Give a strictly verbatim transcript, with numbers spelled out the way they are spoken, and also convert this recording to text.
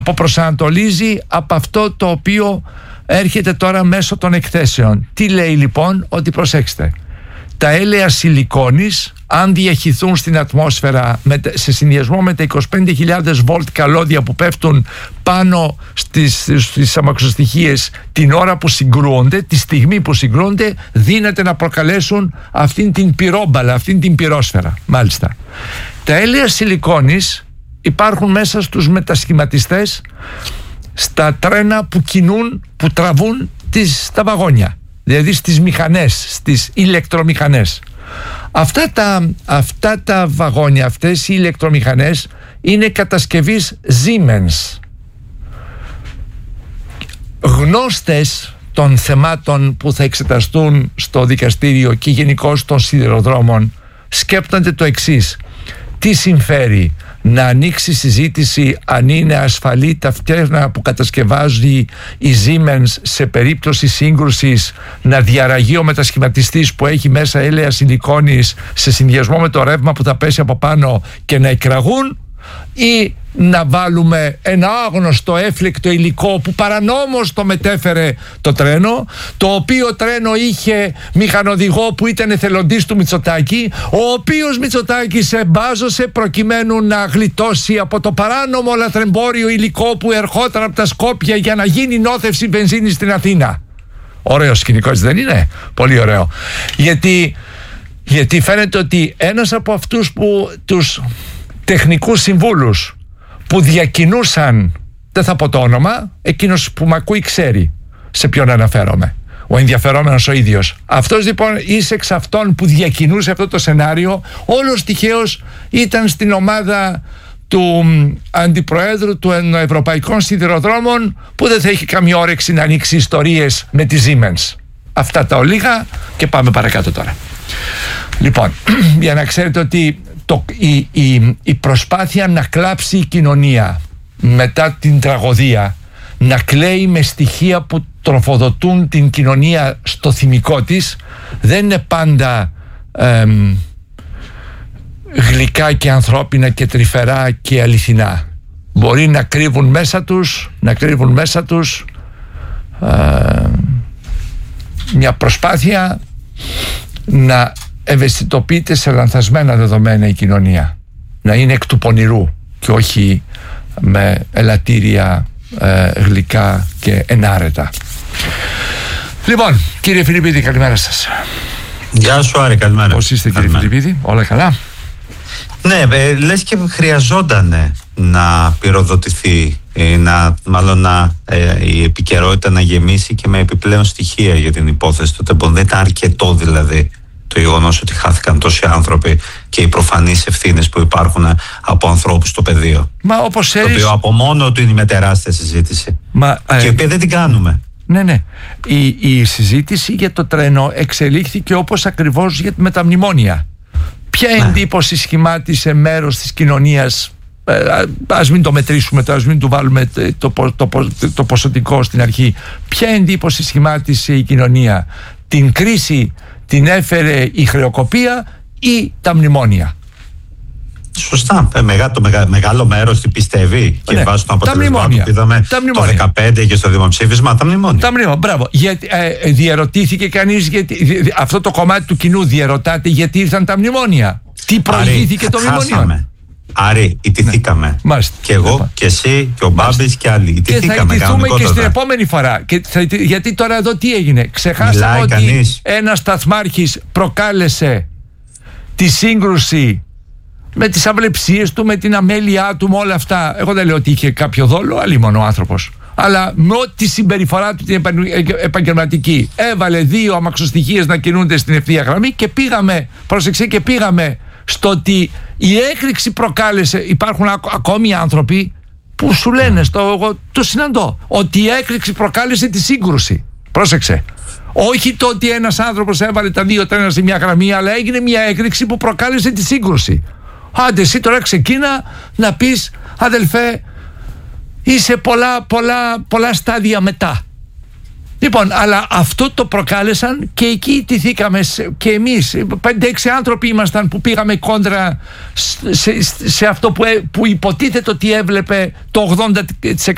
αποπροσανατολίζει από αυτό το οποίο έρχεται τώρα μέσω των εκθέσεων. Τι λέει λοιπόν? Ότι προσέξτε, τα έλαια σιλικόνης, αν διαχυθούν στην ατμόσφαιρα σε συνδυασμό με τα είκοσι πέντε χιλιάδες βολτ καλώδια που πέφτουν πάνω στις, στις αμαξοστοιχίες την ώρα που συγκρούονται, τη στιγμή που συγκρούονται, δύναται να προκαλέσουν αυτήν την πυρόμπαλα, αυτήν την πυρόσφαιρα. Μάλιστα. Τα έλαια σιλικόνης υπάρχουν μέσα στους μετασχηματιστές, στα τρένα που κινούν, που τραβούν τις, τα βαγόνια, δηλαδή στις μηχανές, στις ηλεκτρομηχανές. Αυτά τα, αυτά τα βαγόνια, αυτές οι ηλεκτρομηχανές είναι κατασκευής Siemens. Γνώστες των θεμάτων που θα εξεταστούν στο δικαστήριο και γενικώς των σιδηροδρόμων σκέπτονται το εξής: τι συμφέρει να ανοίξει συζήτηση αν είναι ασφαλή τα φτέρνα που κατασκευάζει η Siemens σε περίπτωση σύγκρουσης, να διαραγεί ο μετασχηματιστής που έχει μέσα έλαια σιλικόνης σε συνδυασμό με το ρεύμα που θα πέσει από πάνω και να εκραγούν, ή να βάλουμε ένα άγνωστο έφλεκτο υλικό που παρανόμως το μετέφερε το τρένο, το οποίο τρένο είχε μηχανοδηγό που ήταν εθελοντής του Μητσοτάκη, ο οποίος Μητσοτάκης εμπάζωσε προκειμένου να γλιτώσει από το παράνομο λαθρεμπόριο υλικό που ερχόταν από τα Σκόπια για να γίνει νόθευση βενζίνη στην Αθήνα. Ωραίο σκηνικό, έτσι δεν είναι? Πολύ ωραίο. Γιατί, γιατί φαίνεται ότι ένας από αυτούς που τους τεχνικούς συμβούλους που διακινούσαν, δεν θα πω το όνομα, εκείνος που μ' ακούει ξέρει σε ποιον αναφέρομαι, ο ενδιαφερόμενος ο ίδιος. Αυτός λοιπόν είσαι εξ αυτών που διακινούσε αυτό το σενάριο. Όλος τυχαίως ήταν στην ομάδα του αντιπροέδρου των Ευρωπαϊκών Σιδηροδρόμων, που δεν θα έχει καμία όρεξη να ανοίξει ιστορίες με τη Siemens. Αυτά τα ολίγα και πάμε παρακάτω τώρα. Λοιπόν, για να ξέρετε ότι Το, η, η, η προσπάθεια να κλάψει η κοινωνία μετά την τραγωδία, να κλαίει με στοιχεία που τροφοδοτούν την κοινωνία στο θυμικό της, δεν είναι πάντα εμ, γλυκά και ανθρώπινα και τρυφερά και αληθινά. Μπορεί να κρύβουν μέσα τους, να κρύβουν μέσα τους ε, μια προσπάθεια να ευαισθητοποιείται σε λανθασμένα δεδομένα η κοινωνία, να είναι εκ του πονηρού και όχι με ελαττήρια ε, γλυκά και ενάρετα. Λοιπόν, κύριε Φιλιππίδη, καλημέρα σας. Γεια σου Άρη, καλημέρα. Πώς είστε, κύριε καλημέρα. Φιλιππίδη, όλα καλά? Ναι, ε, λες και χρειαζόταν να πυροδοτηθεί, ε, να, μάλλον να, ε, η επικαιρότητα να γεμίσει και με επιπλέον στοιχεία για την υπόθεση του Τεμπον. Δεν ήταν αρκετό δηλαδή το γεγονός ότι χάθηκαν τόσοι άνθρωποι και οι προφανείς ευθύνες που υπάρχουν από ανθρώπους στο πεδίο. Μα όπως το έρεις... οποίο από μόνο του είναι μια τεράστια συζήτηση. Μα, και η ε... οποία δεν την κάνουμε. Ναι, ναι. Η, η συζήτηση για το τρένο εξελίχθηκε όπως ακριβώς για, με τα μνημόνια. Ποια ναι. εντύπωση σχημάτισε μέρος της κοινωνίας? Ε, ας μην το μετρήσουμε, ας μην του βάλουμε το, το, το, το, το ποσοτικό στην αρχή. Ποια εντύπωση σχημάτισε η κοινωνία? Την κρίση την έφερε η χρεοκοπία ή τα μνημόνια? Σωστά. Ε, μεγά, το μεγα, μεγάλο μέρος τι πιστεύει και ναι. βάσει των αποτελεσμάτων που είδαμε το δεκαπέντε και στο δημοψήφισμα, τα μνημόνια. Τα μνημόνια, μπράβο. Γιατί, ε, διαρωτήθηκε κανείς, γιατί, αυτό το κομμάτι του κοινού διαρωτάται γιατί ήρθαν τα μνημόνια? Τι προηγήθηκε το μνημόνιο? Άρη, ιτηθήκαμε. Ναι. Και εγώ Λέπα. και εσύ και ο Μπάμπης και άλλοι. Ιτηθήκαμε. Και θα ιτηθούμε και στην επόμενη φορά. Και θα, γιατί τώρα εδώ τι έγινε? Ξεχάσαμε ότι κανείς. ένας σταθμάρχης προκάλεσε τη σύγκρουση με τις αυλεψίες του, με την αμέλειά του, με όλα αυτά. Εγώ δεν λέω ότι είχε κάποιο δόλο, αλλήμον ο άνθρωπος. Αλλά με ό,τι συμπεριφορά του την επαγγελματική έβαλε δύο αμαξοστοιχίες να κινούνται στην ευθεία γραμμή και πήγαμε, πρόσεξε, και πήγαμε στο ότι η έκρηξη προκάλεσε. Υπάρχουν ακ- ακόμη άνθρωποι που σου λένε, στο, εγώ το συναντώ, ότι η έκρηξη προκάλεσε τη σύγκρουση. Πρόσεξε. Όχι το ότι ένας άνθρωπος έβαλε τα δύο τρένα σε μια γραμμή, αλλά έγινε μια έκρηξη που προκάλεσε τη σύγκρουση. Άντε εσύ τώρα ξεκίνα να πεις, αδελφέ, είσαι πολλά, πολλά, πολλά στάδια μετά. Λοιπόν, αλλά αυτό το προκάλεσαν και εκεί ιτηθήκαμε και εμείς. Πέντε έξι άνθρωποι ήμασταν που πήγαμε κόντρα σε, σε, σε αυτό που, που υποτίθεται ότι έβλεπε το ογδόντα τοις εκατό